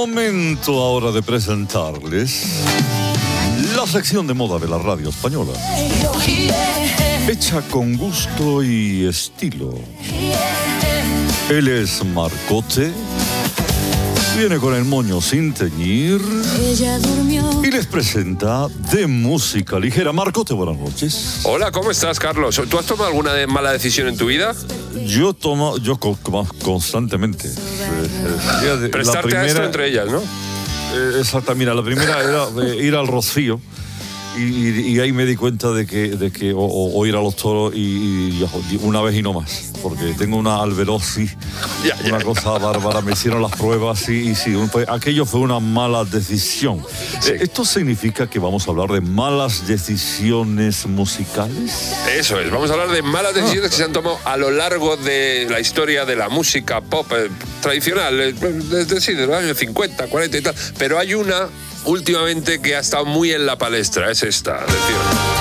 Momento ahora de presentarles la sección de moda de la radio española, hecha con gusto y estilo. Él es Marcote, viene con el moño sin teñir y les presenta de música ligera. Marcote, buenas noches. Hola, ¿cómo estás, Carlos? ¿Tú has tomado alguna mala decisión en tu vida? Yo constantemente. Prestarte a esto entre ellas, ¿no? Exacto, mira, la primera era ir al Rocío y ahí me di cuenta de que o ir a los toros y una vez y no más, porque tengo una alberosis, una cosa bárbara, me hicieron las pruebas y sí, aquello fue una mala decisión. Sí. ¿Esto significa que vamos a hablar de malas decisiones musicales? Eso es, vamos a hablar de malas decisiones que se han tomado a lo largo de la historia de la música pop tradicional, desde los años 50, 40 y tal, pero hay una últimamente que ha estado muy en la palestra, es esta, es decir,